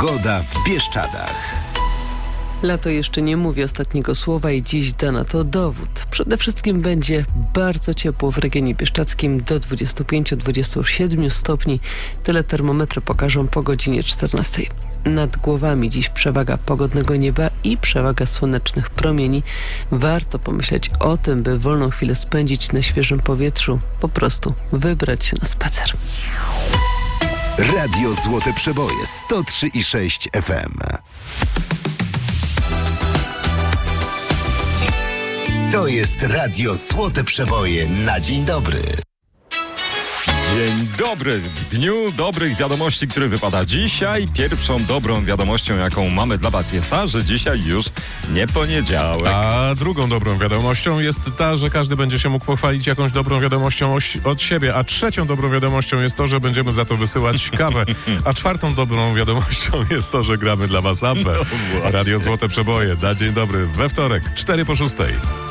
Pogoda w Bieszczadach. Lato jeszcze nie mówi ostatniego słowa i dziś da na to dowód. Przede wszystkim będzie bardzo ciepło w regionie bieszczadzkim do 25-27 stopni. Tyle termometry pokażą po godzinie 14. Nad głowami dziś przewaga pogodnego nieba i przewaga słonecznych promieni. Warto pomyśleć o tym, by wolną chwilę spędzić na świeżym powietrzu. Po prostu wybrać się na spacer. Radio Złote Przeboje 103,6 FM. To jest Radio Złote Przeboje na dzień dobry. Dzień dobry, w dniu dobrych wiadomości, który wypada dzisiaj. Pierwszą dobrą wiadomością, jaką mamy dla was, jest ta, że dzisiaj już nie poniedziałek. A drugą dobrą wiadomością jest ta, że każdy będzie się mógł pochwalić jakąś dobrą wiadomością od siebie. A trzecią dobrą wiadomością jest to, że będziemy za to wysyłać kawę. A czwartą dobrą wiadomością jest to, że gramy dla was ABBę. Radio Złote Przeboje na dzień dobry we wtorek, 4 po 6.